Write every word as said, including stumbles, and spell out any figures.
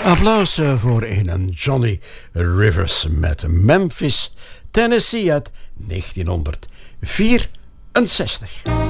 Applaus voor een Johnny Rivers met Memphis, Tennessee uit negentienhonderdvierenzestig.